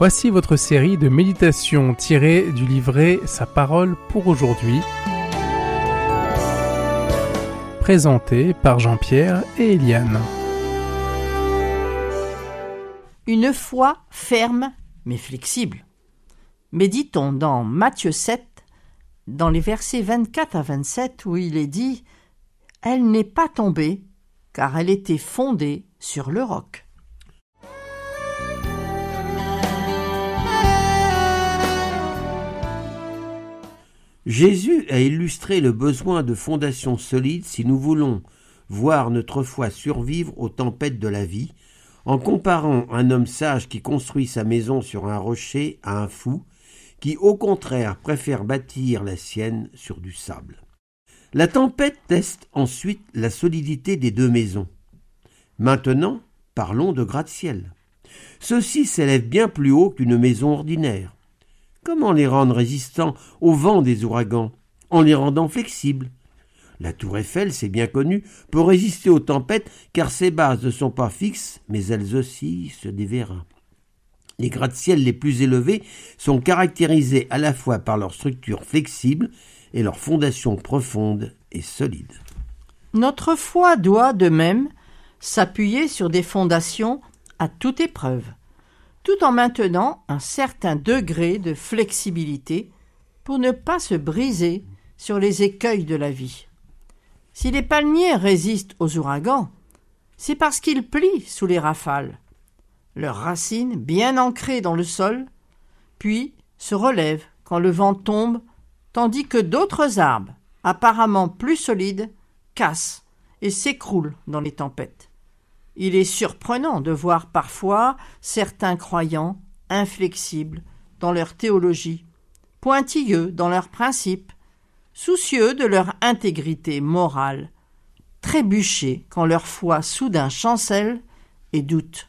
Voici votre série de méditations tirées du livret Sa parole pour aujourd'hui, présentée par Jean-Pierre et Eliane. Une foi ferme mais flexible. Méditons dans Matthieu 7, dans les versets 24 à 27, où il est dit « Elle n'est pas tombée, car elle était fondée sur le roc. » Jésus a illustré le besoin de fondations solides si nous voulons voir notre foi survivre aux tempêtes de la vie, en comparant un homme sage qui construit sa maison sur un rocher à un fou, qui au contraire préfère bâtir la sienne sur du sable. La tempête teste ensuite la solidité des deux maisons. Maintenant, parlons de gratte-ciel. Ceux-ci s'élèvent bien plus haut qu'une maison ordinaire. Comment les rendre résistants au vent des ouragans? En les rendant flexibles. La tour Eiffel, c'est bien connu, peut résister aux tempêtes car ses bases ne sont pas fixes, mais elles oscillent sur des vérins. Les gratte-ciels les plus élevés sont caractérisés à la fois par leur structure flexible et leur fondation profonde et solide. Notre foi doit, de même, s'appuyer sur des fondations à toute épreuve, tout en maintenant un certain degré de flexibilité pour ne pas se briser sur les écueils de la vie. Si les palmiers résistent aux ouragans, c'est parce qu'ils plient sous les rafales. Leurs racines, bien ancrées dans le sol, puis se relèvent quand le vent tombe, tandis que d'autres arbres, apparemment plus solides, cassent et s'écroulent dans les tempêtes. Il est surprenant de voir parfois certains croyants inflexibles dans leur théologie, pointilleux dans leurs principes, soucieux de leur intégrité morale, trébucher quand leur foi soudain chancelle et doute.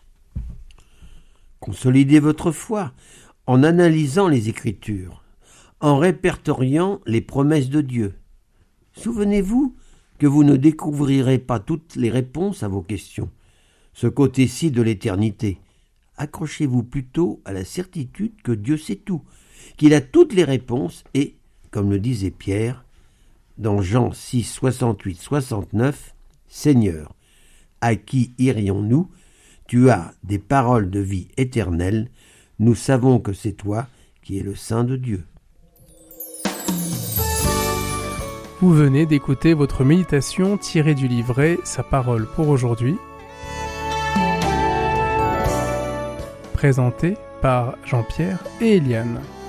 Consolidez votre foi en analysant les Écritures, en répertoriant les promesses de Dieu. Souvenez-vous que vous ne découvrirez pas toutes les réponses à vos questions. Ce côté-ci de l'éternité. Accrochez-vous plutôt à la certitude que Dieu sait tout, qu'il a toutes les réponses et, comme le disait Pierre, dans Jean 6, 68, 69, « Seigneur, à qui irions-nous? Tu as des paroles de vie éternelle. Nous savons que c'est toi qui es le Saint de Dieu. » Vous venez d'écouter votre méditation tirée du livret Sa parole pour aujourd'hui, présenté par Jean-Pierre et Eliane.